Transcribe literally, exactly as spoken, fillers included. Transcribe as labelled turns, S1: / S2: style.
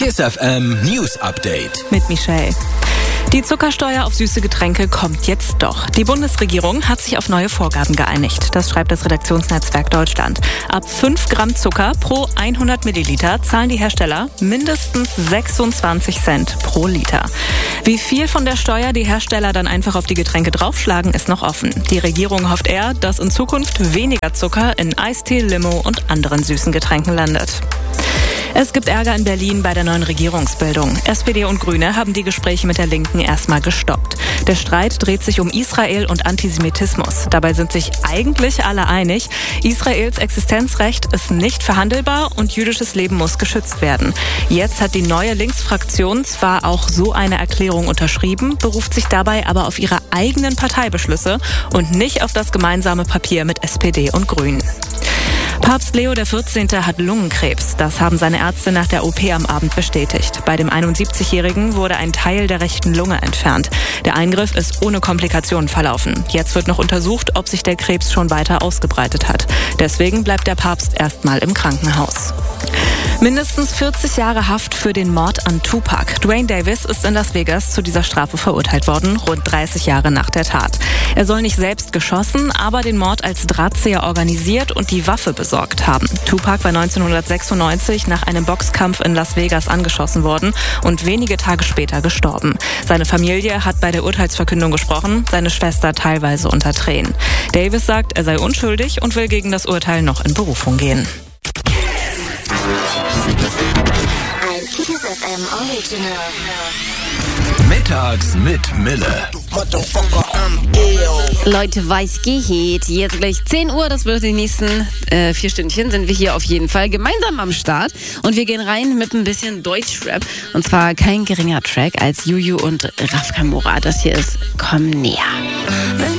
S1: KISS F M News Update.
S2: Mit Michelle. Die Zuckersteuer auf süße Getränke kommt jetzt doch. Die Bundesregierung hat sich auf neue Vorgaben geeinigt. Das schreibt das Redaktionsnetzwerk Deutschland. Ab fünf Gramm Zucker pro hundert Milliliter zahlen die Hersteller mindestens sechsundzwanzig Cent pro Liter. Wie viel von der Steuer die Hersteller dann einfach auf die Getränke draufschlagen, ist noch offen. Die Regierung hofft eher, dass in Zukunft weniger Zucker in Eistee, Limo und anderen süßen Getränken landet. Es gibt Ärger in Berlin bei der neuen Regierungsbildung. S P D und Grüne haben die Gespräche mit der Linken erstmal gestoppt. Der Streit dreht sich um Israel und Antisemitismus. Dabei sind sich eigentlich alle einig, Israels Existenzrecht ist nicht verhandelbar und jüdisches Leben muss geschützt werden. Jetzt hat die neue Linksfraktion zwar auch so eine Erklärung unterschrieben, beruft sich dabei aber auf ihre eigenen Parteibeschlüsse und nicht auf das gemeinsame Papier mit S P D und Grünen. Papst Leo der vierzehnte hat Lungenkrebs. Das haben seine Ärzte nach der O P am Abend bestätigt. Bei dem einundsiebzigjährigen wurde ein Teil der rechten Lunge entfernt. Der Eingriff ist ohne Komplikationen verlaufen. Jetzt wird noch untersucht, ob sich der Krebs schon weiter ausgebreitet hat. Deswegen bleibt der Papst erstmal im Krankenhaus. Mindestens vierzig Jahre Haft für den Mord an Tupac. Duane Davis ist in Las Vegas zu dieser Strafe verurteilt worden, rund dreißig Jahre nach der Tat. Er soll nicht selbst geschossen, aber den Mord als Drahtzieher organisiert und die Waffe besorgt haben. Tupac war neunzehnhundertsechsundneunzig nach einem Boxkampf in Las Vegas angeschossen worden und wenige Tage später gestorben. Seine Familie hat bei der Urteilsverkündung gesprochen, seine Schwester teilweise unter Tränen. Davis sagt, er sei unschuldig und will gegen das Urteil noch in Berufung gehen.
S3: Ein KISS F M Original.
S1: Mittags mit Mille.
S4: Leute, was geht? Jetzt gleich zehn Uhr, das wird die nächsten äh, vier Stündchen, sind wir hier auf jeden Fall gemeinsam am Start. Und wir gehen rein mit ein bisschen Deutschrap. Und zwar kein geringer Track als Juju und Raf Kamora. Das hier ist Komm näher.